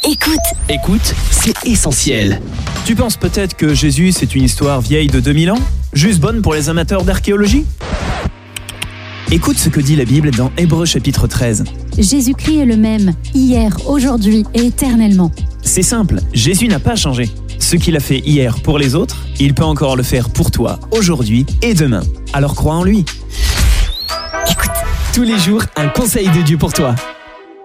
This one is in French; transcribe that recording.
Écoute, c'est essentiel. Tu penses peut-être que Jésus, c'est une histoire vieille de 2000 ans, juste bonne pour les amateurs d'archéologie ? Écoute ce que dit la Bible dans Hébreux chapitre 13. Jésus-Christ est le même, hier, aujourd'hui et éternellement. C'est simple, Jésus n'a pas changé. Ce qu'il a fait hier pour les autres, il peut encore le faire pour toi, aujourd'hui et demain. Alors crois en lui. Écoute, tous les jours, un conseil de Dieu pour toi.